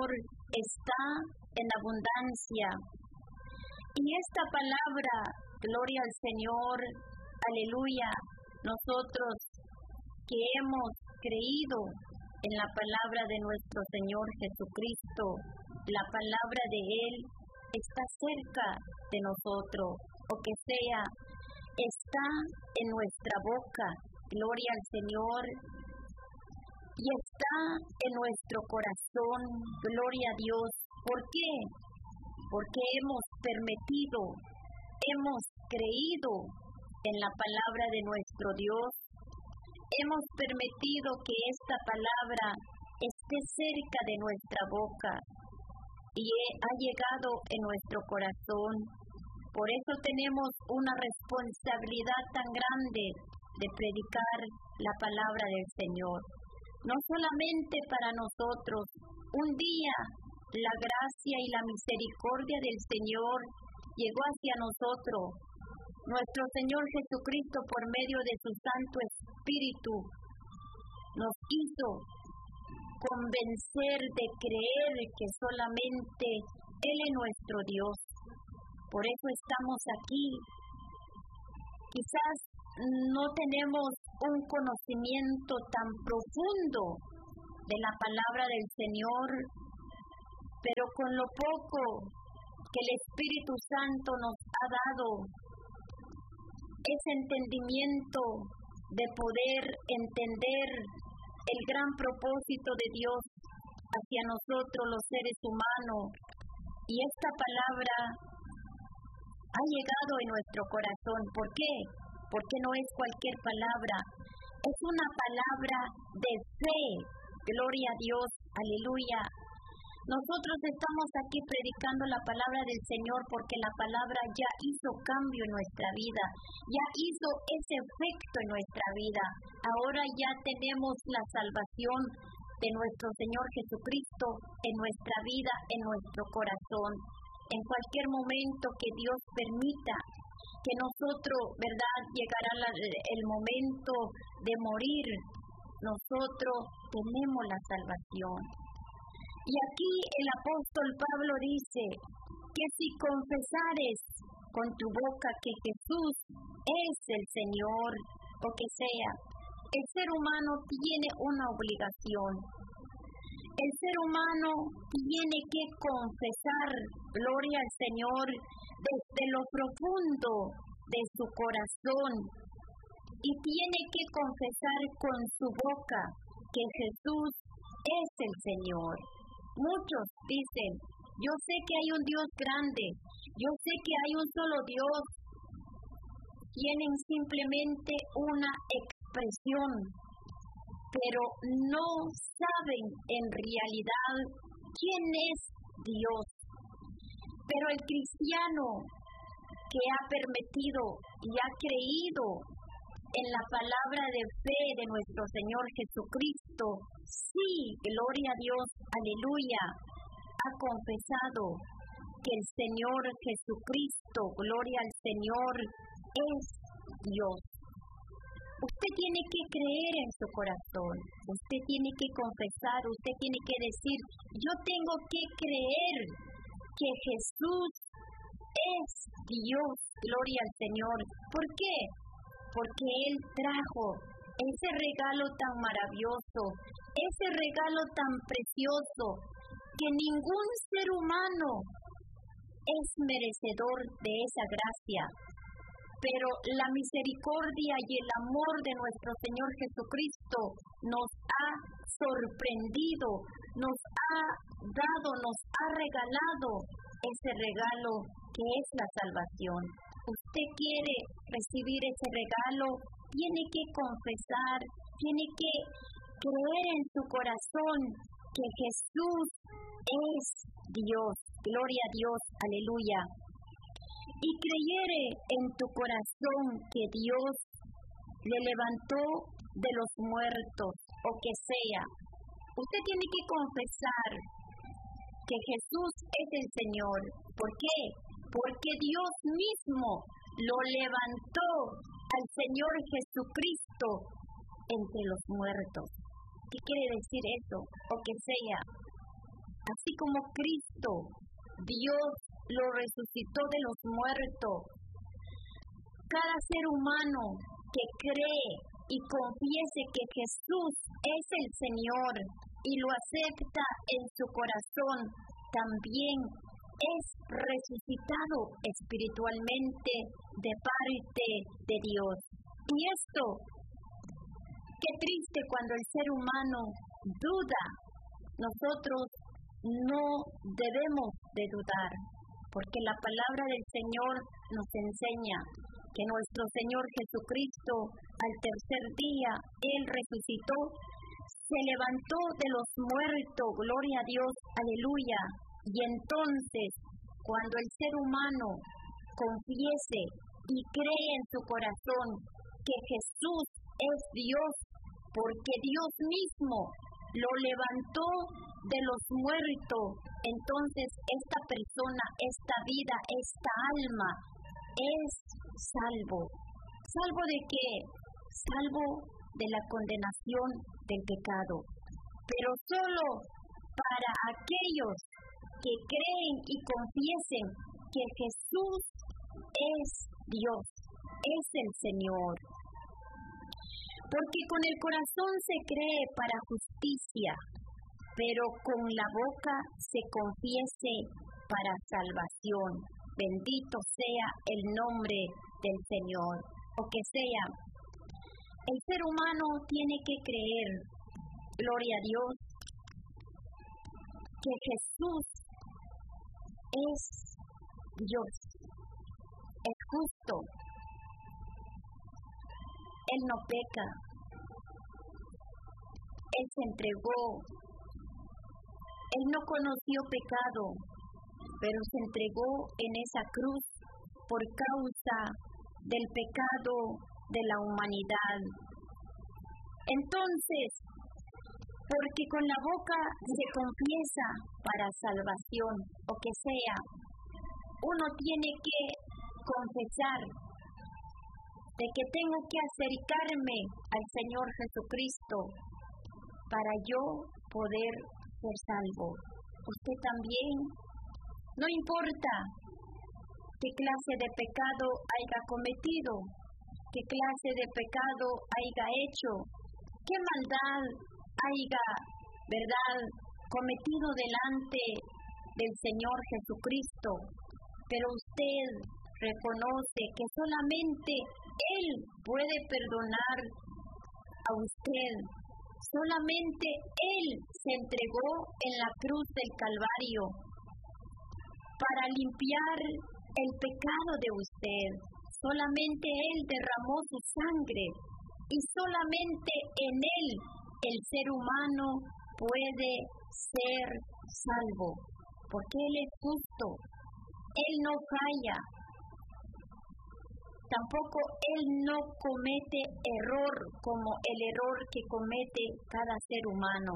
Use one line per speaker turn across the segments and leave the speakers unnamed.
está en abundancia. Y esta palabra, gloria al Señor, aleluya, nosotros que hemos creído en la palabra de nuestro Señor Jesucristo, la palabra de Él está cerca de nosotros, o que sea, está en nuestra boca, gloria al Señor, y está en nuestro corazón, gloria a Dios. ¿Por qué? Porque hemos permitido, hemos creído en la palabra de nuestro Dios, hemos permitido que esta palabra esté cerca de nuestra boca y ha llegado en nuestro corazón. Por eso tenemos una responsabilidad tan grande de predicar la palabra del Señor. No solamente para nosotros, un día la gracia y la misericordia del Señor llegó hacia nosotros. Nuestro Señor Jesucristo, por medio de su Santo Espíritu, nos hizo convencer de creer que solamente Él es nuestro Dios. Por eso estamos aquí. Quizás no tenemos un conocimiento tan profundo de la palabra del Señor, pero con lo poco que el Espíritu Santo nos ha dado, ese entendimiento de poder entender el gran propósito de Dios hacia nosotros los seres humanos, y esta palabra ha llegado en nuestro corazón. ¿Por qué? Porque no es cualquier palabra, es una palabra de fe. Gloria a Dios, aleluya. Nosotros estamos aquí predicando la palabra del Señor porque la palabra ya hizo cambio en nuestra vida, ya hizo ese efecto en nuestra vida. Ahora ya tenemos la salvación de nuestro Señor Jesucristo en nuestra vida, en nuestro corazón. En cualquier momento que Dios permita que nosotros, ¿verdad?, llegará el momento de morir, nosotros tenemos la salvación. Y aquí el apóstol Pablo dice que si confesares con tu boca que Jesús es el Señor, o que sea, el ser humano tiene una obligación. El ser humano tiene que confesar, gloria al Señor, desde lo profundo de su corazón, y tiene que confesar con su boca que Jesús es el Señor. Muchos dicen, yo sé que hay un Dios grande, yo sé que hay un solo Dios. Tienen simplemente una expresión, pero no saben en realidad quién es Dios. Pero el cristiano que ha permitido y ha creído en la palabra de fe de nuestro Señor Jesucristo, sí, gloria a Dios, aleluya, ha confesado que el Señor Jesucristo, gloria al Señor, es Dios. Usted tiene que creer en su corazón, usted tiene que confesar, usted tiene que decir, yo tengo que creer que Jesús es Dios, gloria al Señor. ¿Por qué? Porque Él trajo ese regalo tan maravilloso, ese regalo tan precioso, que ningún ser humano es merecedor de esa gracia. Pero la misericordia y el amor de nuestro Señor Jesucristo nos ha sorprendido, nos ha dado, nos ha regalado ese regalo que es la salvación. Usted quiere recibir ese regalo, tiene que confesar, tiene que creer en su corazón que Jesús es Dios. Gloria a Dios, aleluya. Y creyere en tu corazón que Dios le levantó de los muertos, o que sea. Usted tiene que confesar que Jesús es el Señor. ¿Por qué? Porque Dios mismo lo levantó al Señor Jesucristo entre los muertos. ¿Qué quiere decir eso? O que sea, así como Cristo, Dios lo resucitó de los muertos. Cada ser humano que cree y confiese que Jesús es el Señor y lo acepta en su corazón, también es resucitado espiritualmente de parte de Dios. Y esto, qué triste cuando el ser humano duda. Nosotros no debemos de dudar, porque la palabra del Señor nos enseña que nuestro Señor Jesucristo, al tercer día, Él resucitó, se levantó de los muertos, gloria a Dios, aleluya. Y entonces, cuando el ser humano confiese y cree en su corazón que Jesús es Dios, porque Dios mismo lo levantó de los muertos, entonces esta persona, esta vida, esta alma es salvo. ¿Salvo de qué? Salvo de la condenación del pecado. Pero solo para aquellos que creen y confiesen que Jesús es Dios, es el Señor. Porque con el corazón se cree para justicia, pero con la boca se confiese para salvación. Bendito sea el nombre del Señor. O que sea, el ser humano tiene que creer, gloria a Dios, que Jesús es Dios, es justo. Él no peca, Él se entregó, Él no conoció pecado, pero se entregó en esa cruz por causa del pecado de la humanidad. Entonces, porque con la boca se confiesa para salvación, o que sea, uno tiene que confesar de que tengo que acercarme al Señor Jesucristo para yo poder ser salvo. Usted también, no importa qué clase de pecado haya cometido, qué clase de pecado haya hecho, qué maldad haya, ¿verdad?, cometido delante del Señor Jesucristo, pero usted reconoce que solamente Él puede perdonar a usted. Solamente Él se entregó en la cruz del Calvario para limpiar el pecado de usted. Solamente Él derramó su sangre y solamente en Él el ser humano puede ser salvo, porque Él es justo, Él no falla. Tampoco Él no comete error como el error que comete cada ser humano.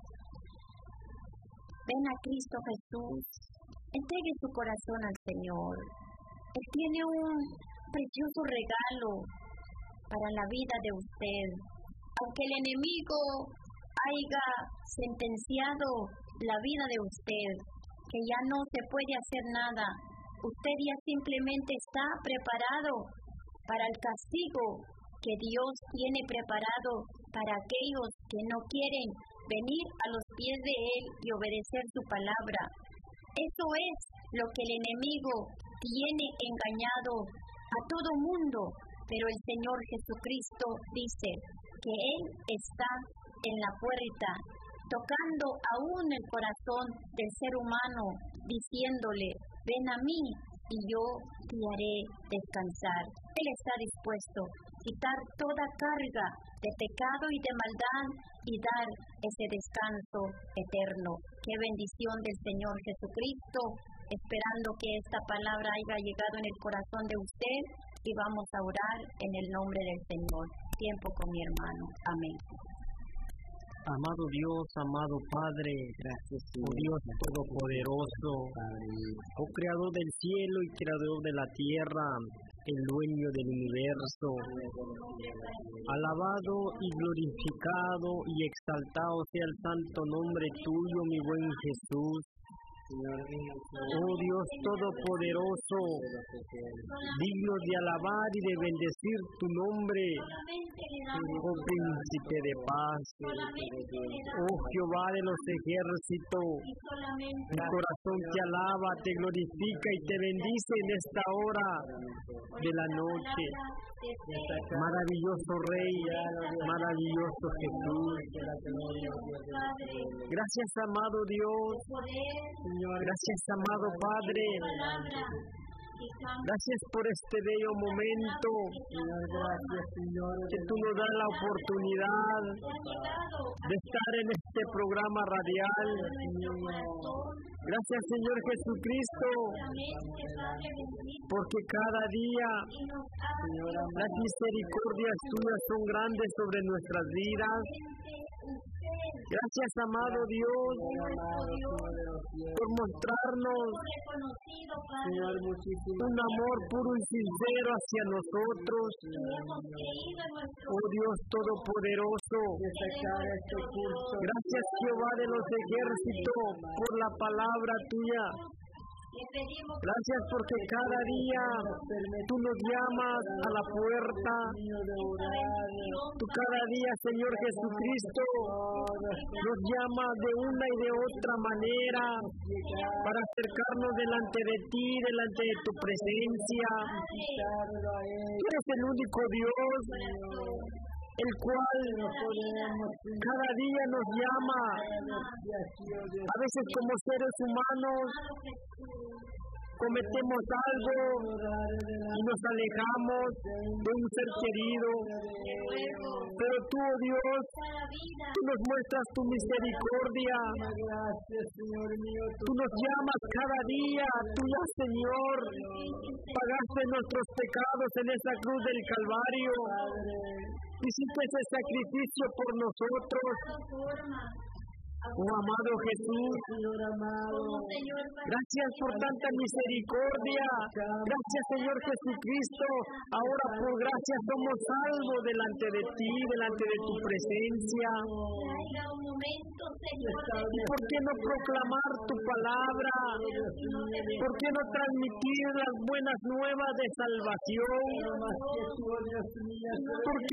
Ven a Cristo Jesús, entregue su corazón al Señor. Él tiene un precioso regalo para la vida de usted. Aunque el enemigo haya sentenciado la vida de usted, que ya no se puede hacer nada, usted ya simplemente está preparado para el castigo que Dios tiene preparado para aquellos que no quieren venir a los pies de Él y obedecer su palabra. Eso es lo que el enemigo tiene engañado a todo mundo, pero el Señor Jesucristo dice que Él está en la puerta, tocando aún el corazón del ser humano, diciéndole, ven a mí y yo te haré descansar. Él está dispuesto a quitar toda carga de pecado y de maldad y dar ese descanso eterno. Qué bendición del Señor Jesucristo, esperando que esta palabra haya llegado en el corazón de usted, y vamos a orar en el nombre del Señor. Tiempo con mi hermano. Amén.
Amado Dios, amado Padre,
gracias,
oh Dios Todopoderoso, oh Creador del cielo y Creador de la tierra, el dueño del universo. Alabado y glorificado y exaltado sea el santo nombre tuyo, mi buen Jesús. Oh Dios Todopoderoso, digno de alabar y de bendecir tu nombre, oh Príncipe de paz, oh Jehová de los ejércitos, mi corazón te alaba, te glorifica y te bendice en esta hora de la noche. Maravilloso Rey, maravilloso Jesús. Gracias, amado Dios. Gracias, amado Padre. Gracias por este bello momento que tú nos das la oportunidad de estar en este programa radial. Gracias, Señor Jesucristo, porque cada día las misericordias tuyas son grandes sobre nuestras vidas. Gracias, amado Dios, por mostrarnos un amor puro y sincero hacia nosotros. Oh Dios Todopoderoso, gracias, Jehová de los ejércitos, por la palabra tuya. Gracias porque cada día tú nos llamas a la puerta. Tú cada día, Señor Jesucristo, nos llamas de una y de otra manera para acercarnos delante de ti, delante de tu presencia. Tú eres el único Dios el cual cada día nos llama. A veces como seres humanos cometemos algo y nos alejamos de un ser querido, pero tú, oh Dios, tú nos muestras tu misericordia. Tú nos llamas cada día, tú ya, Señor, pagaste nuestros pecados en esa cruz del Calvario. Hiciste ese sacrificio por nosotros. Oh amado Jesús, gracias por tanta misericordia. Gracias, Señor Jesucristo. Ahora por gracia somos salvos delante de ti, delante de tu presencia. ¿Y por qué no proclamar tu palabra? ¿Por qué no transmitir las buenas nuevas de salvación? ¿Por qué